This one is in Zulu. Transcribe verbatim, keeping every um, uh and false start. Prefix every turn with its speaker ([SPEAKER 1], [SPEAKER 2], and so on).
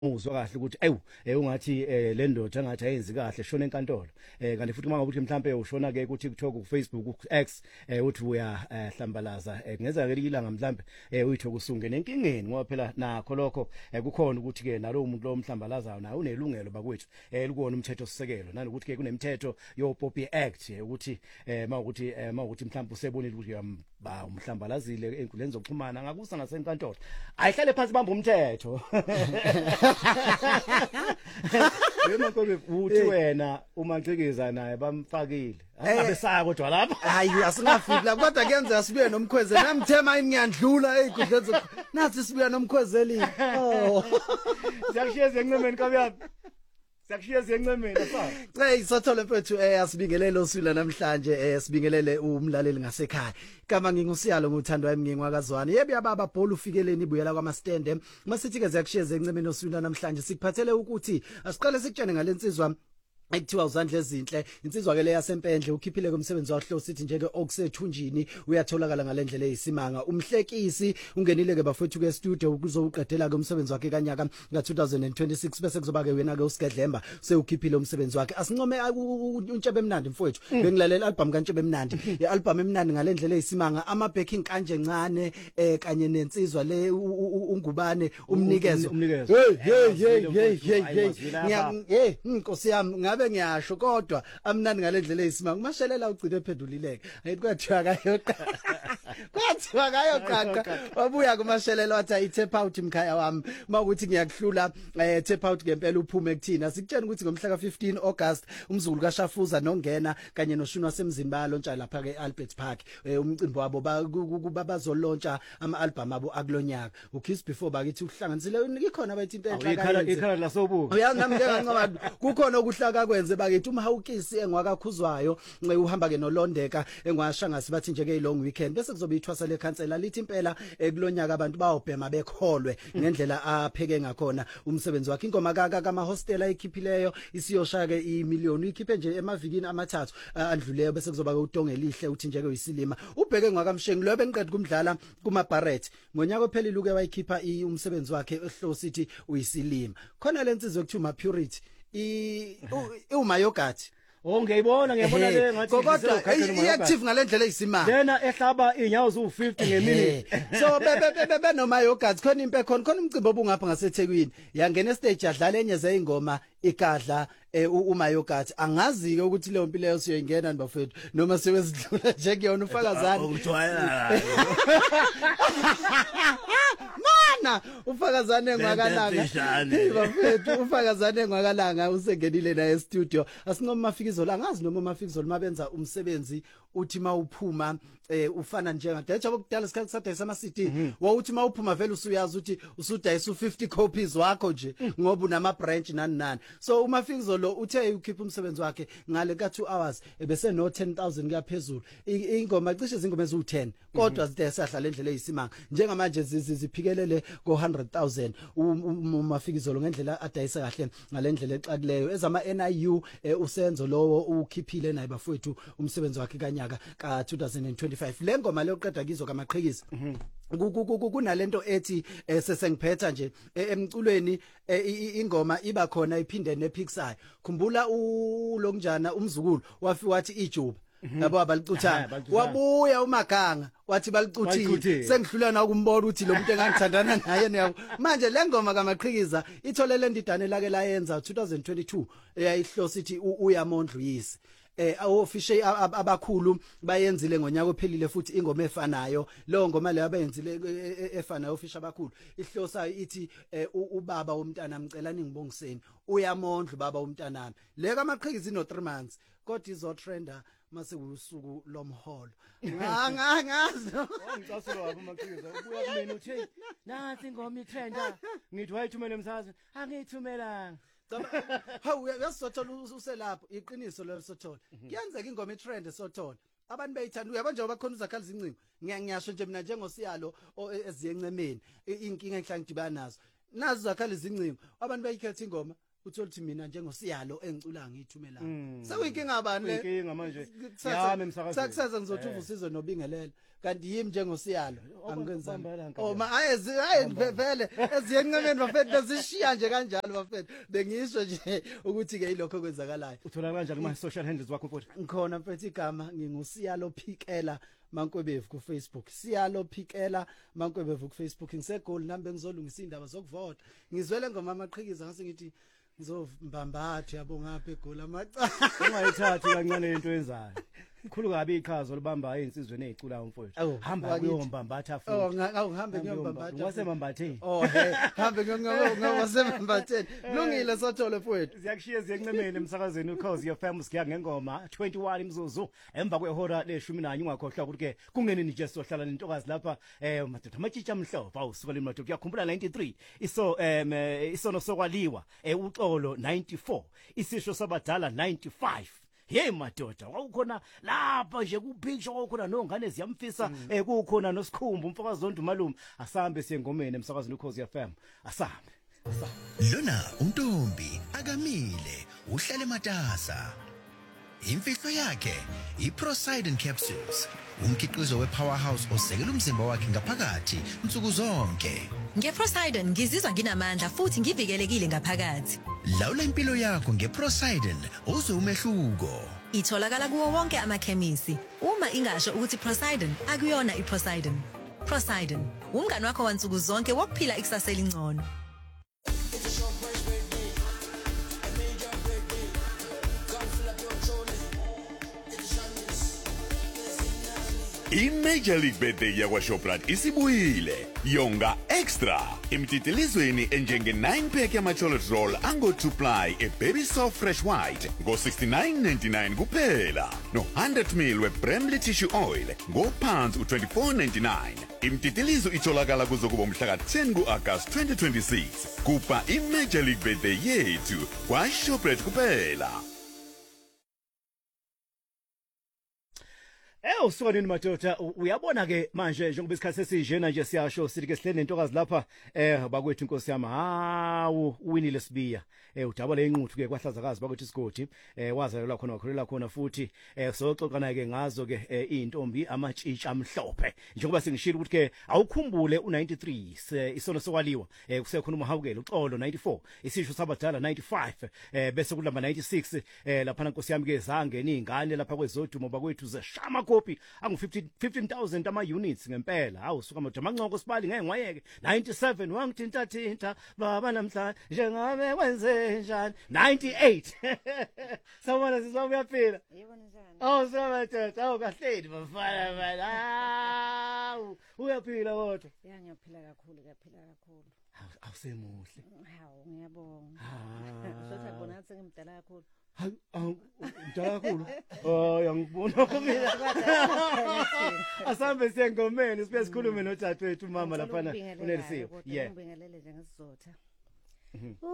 [SPEAKER 1] uzwa kahle ukuthi ayu ungathi le ndoda engathi ayenzi kahle shona enkantolo eh kanti futhi mangabe ukuthi mhlambe ushona ke ku TikTok ku Facebook ku X eh uthi uya hlambalaza kungeza ke ilanga mhlambe eh uyithoka usunge nenkingeni ngoba phela nakho lokho kukhona ukuthi ke nalo umuntu lo mhlambalazayo naye unelungelo bakwethu eh likona umthetho sisekelo nalokuthi ke kunemithetho yo Poppy Act ukuthi eh mawukuthi mawukuthi mhlambe usebonile ukuthi ba umhlambalazile enkundleni zokuxhumana ngakusa ngasenkantolo ayihlale phansi bamba umthetho wena konke uthi wena uMancikiza naye bamfakile abesaya kodwa lapha
[SPEAKER 2] hayi asingafiki la kodwa kuyenzeka sibuye nomkhwezeli namthema yini ngiyandlula eyigudlezo nathi sibuya nomkhwezeli oh
[SPEAKER 1] siyakushiya encemeni kabuyaphi Sakushiya encemeni afa
[SPEAKER 2] hey sothole mfethu eh asibingelele osula namhlanje eh sibingelele umlaleli ngasekhaya kama ngingusiyalo nguthandwa yami ngingwakazwana yebe yababa bhola ufikeleni ibuyela kwama stand masithi ke ziyakushiya encemeni osula namhlanje sikuphathele ukuthi asiqale sikutshene ngalensizwa ekuthiwa uzandla ezinhle insizwa ke le yasempendle ukhiphile komsebenzi wahlo sithi njeke okusethunjini uyatholakala ngalendlela eyisimanga umhlekisi ungenile ke bafethu ke studio ukuzowuqedela ke umsebenzi wakhe kanyaka ka twenty twenty-six bese kuzoba ke wena ke uSigedlemba sewukhiphile umsebenzi wakhe asincome untshebe emnandi mfowethu bengilalela album kaNtshebe emnandi ialbum emnandi ngalendlela eyisimanga ama backing kanje ncane eh kanye nensizwa le ungubane umnikeze hey hey hey hey hey hey inkosi yami ngiyasho kodwa amnandi ngalendlela eyisimanga umashelela ugcine ephendulileke ayithi kwathiwa kayoqa kwathiwa kayoqaqa wabuya kumashelela wathi ayi tap out imkhaya wami makuthi ngiyakuhlula eh tap out ngempela uphume kuthina sikutshela ukuthi ngomhla ka fifteen August umzukulu kaShafuza nongena kanye noshunwa semzini bayalontsha lapha ke Albert Park umcimbi wabo bazolontsha ama album abo akulonyaka uKiss Before bakithi uhlanganisile ikhona bayithi into
[SPEAKER 1] enhlaka ikhala lasobuka
[SPEAKER 2] uyanami ke ngancoma kukhona okuhlaka kwenze bakithi umhawukisi engwakakhuzwayo uhamba ke nolondeka engwashangasi bathi nje ke long weekend bese kuzobe ithwasa lekhansela lithi impela ekulonyaka abantu bawobhema bekholwe ngendlela apheke ngakhona umsebenzi wakhe ingoma kaka kama hostel ayikhiphileyo isiyoshaya ke imillion uyikhiphe nje emavikini amathathu andluleyo bese kuzoba ke utonge lihle uthi nje ke uyisilima ubheke ngwakamshengi lo bengiqeda kumdlala kuma Barrett ngonyaka ophelile uke wayikhipha umsebenzi wakhe ehlo sithi uyisilima khona lensizwe ekuthiwa ma Purity i uma yogurt
[SPEAKER 1] oh ngiyibona ngiyabona le ngathi
[SPEAKER 2] kodwa iactive ngalendlela eyisimanga
[SPEAKER 1] lena ehlaba inyawo zu fifty ngeminute
[SPEAKER 2] so bebe bebe noma yogurt khona impe khona khona umcimbi obungapha ngaseThekwini yangena stage yadlala enye zeyingoma ikadla uma yogurt angazi ke ukuthi leyo mpilo leyo siyoyingena bafethu noma sewezidlula nje kuyona ufakazana mana ufakazane ngwakalanga bafethu ufakazane ngwakalanga usengenile na e-studio asincoma mafikizolo angazi noma mafikizolo mabenza umsebenzi uthi mawuphuma ufana njengadayicha bokudala isikhathi sadayisa ama C D wawuthi mawuphuma vele usuyazi ukuthi usudayisa u fifty copies wakho nje ngoba unama branch nani nani so umafikizolo uthe ukhipha umsebenzi wakhe ngale ka two hours bese no ten thousand kuyaphezulu ingoma cishe izingoma ezu ten kodwa zidayisa hlala endlela eyisimanga njengamanje ziphikelele go one hundred thousand umafikizolo ngendlela adayisa kahle ngalendlela exakileyo ezama N I U usenzo lowo ukhiphile naye bafowethu umsebenzi wakhe kanyaka ka twenty twenty-five le ngoma leyo qeda kizo kamaqhekisi kunalento ethi sesengiphetha nje emculweni ingoma iba khona iphinde nePixar khumbula ulongjana umzukulu wafi wathi ijuba yabo abalicutha wabuya uMaganga wathi balicuthile sengihlulana ukumbona ukuthi lo muntu engangithandana naye niyabo manje le ngoma kamaqhikiza itholele ndidane lake layenza twenty twenty-two eyayihlosa ithi uyamondla uyise eh official abakhulu bayenzile ngonyaka ophelile futhi ingoma efanayo lo ngoma le abayenzile efanayo official abakhulu ihlosa ithi ubaba womntana amcela ningibongiseni uyamondla baba womntanami le kamaqhikiza no three months kodwa izotrenda mase kusuku lomholo ngangazi
[SPEAKER 1] ngicasula wapha uMaqikiza ubuya kumina uthi nathi ingoma itrenda ngithi wayithumela emsazweni angiyithumelanga
[SPEAKER 2] hawu uyasothola uselapho iqiniso lo sothola kuyenzeka ingoma itrend sothola abantu bayithanda uyabona nje abakhona uzakhali zincingo ngiyasho nje mina njengosiyalo eziyencemeni inkinga enhlangidibana nazo nazo zakhali zincingo abantu bayikhetha ingoma uthola ukuthi mina njengosiyalo engicula ngithumela
[SPEAKER 1] Mm.
[SPEAKER 2] sekuyinkinga abani le
[SPEAKER 1] Inkinga manje.
[SPEAKER 2] Kusasa-
[SPEAKER 1] Yami emsakazweni.
[SPEAKER 2] Sakusasa ngizothi uvusizo nobingelela kanti yimi njengosiyalo angenzani
[SPEAKER 1] bambela nkanti.
[SPEAKER 2] oh ma ayezi hayi vele eziyencemeni bafethu bezishiya nje kanjalo bafethu bengisho nje ukuthi ke ilokho kwenzakalayo
[SPEAKER 1] Uthola kanjani kuma social handles wakho mfowethu?
[SPEAKER 2] ngikhona mfethu igama ngingusiyalo Phikela Mankwebevu ku Facebook Siyalo Phikela Mankwebevu ku Facebook ngisegoli nambe ngizolungisa indaba zokuvota ngizwele ngoma amaqhikiza ngase ngithi ngizombambatha yabo ngapha egoli amacala
[SPEAKER 1] Ungayithathi kancane into yenzayo. Khulu kabi iqhazo libamba einsizweni eziculayo mfowethu. Hamba kuyombambatha futhi.
[SPEAKER 2] oh ngihambe ngiyombambatha
[SPEAKER 1] Wasemambatheni.
[SPEAKER 2] oh he hambe ngiyongasemambatheni lungile sothole mfowethu
[SPEAKER 1] Ziyakushiya ziyencemeni emsakazweni ukhozi your famous kuya ngengoma twenty-one imzuzu emva kwehora leshumi nanye ungakhohlwa ukuthi ke kungeni nje sohlala nentokazi lapha eh madoda amatshitsha amhlophe awusuka le madoda uyakhumbula ninety-three iso em isono sokwaliwa eh uxolo ninety-four isisho sabadala ninety-five Hey madoda wawukhona lapha nje kupicture wawukhona nongane ziyamfisa eh kukhona nosikhumbu umfakazi zonke umalume asambe siyengomeni emsakazweni ukhozi F M asambe
[SPEAKER 3] Lona untombi akamile uhlale matasa imfihlo yakhe iProsidon capsules umkhiqizo wepowerhouse osekela umzimba wakhe ngaphakathi insuku zonke
[SPEAKER 4] NgeProsidon ngizizwa nginamandla futhi ngivikelekile ngaphakathi.
[SPEAKER 3] Lawula impilo yakho ngeProsidon uzwe umehluko
[SPEAKER 4] Itholakala kuwo wonke amakhemisi. Uma ingasho ukuthi Prosidon akuyona iProsidon. Prosidon, umngane wakho wansuku zonke wokuphila ikusasa elingcono.
[SPEAKER 5] I-Major League Birthday yakwaShoprite isibuyile yonga extra imtitelizweni enjenge nine pack yama-chocolate roll ango-two ply e-baby soft fresh white ngo-sixty-nine ninety-nine kuphela no-one hundred mil we-Bramley tissue oil ngophansi u-twenty-four ninety-nine imtitilizo itholakala kuzokuba umhla ka-ten ku-Agasti twenty twenty-six kupa i-Major League Birthday yethu kwaShoprite kuphela.
[SPEAKER 1] Eh usuka nini madoda uyabona ke manje njengoba isikhathi sesinjena nje siyasho sithi ke sihlele nentokazi lapha eh bakwethu inkosi yami hawu uwinile sibiya eh udabale inquthu ke kwahlazakazi bakwethu isigodi eh wazalelwa khona wakholela khona futhi eh soxoxana ke ngazo ke izintombi amatshitshi amhlophe njengoba singishilo ukuthi ke awukhumbule u ninety-three isono sokwaliwa eh kusekhona umahawukela uxolo ninety-four isisho sabadala ninety-five eh bese kulamba ninety-six eh lapha inkosi yami ke zangena izingane lapha kwezodumo bakwethu zeshama copy angu fifteen thousand ama units ngempela hawu suka madoda manqoko sibali ngeke ngwayeke ninety-seven wangithinta thinta baba namhlanje njengabe wenze njani ninety-eight sawona sizwa uyaphila
[SPEAKER 6] yibona njani
[SPEAKER 1] awu samadoda awu kahleli bafana bana hawu uyaphila kodwa
[SPEAKER 6] ya ngiyaphila kakhulu kaphila kakhulu
[SPEAKER 1] awusemuhle
[SPEAKER 6] hawu ngiyabonga
[SPEAKER 1] Ah.
[SPEAKER 6] sothi abona ngathi ngimdala kakhulu
[SPEAKER 1] hawu mdala kakhulu oh yangibona kumina asambe siyengomeni sibe sikhulume nodadewethu mama lapha unelisiwe
[SPEAKER 6] yeah ngibingelele nje ngesizotha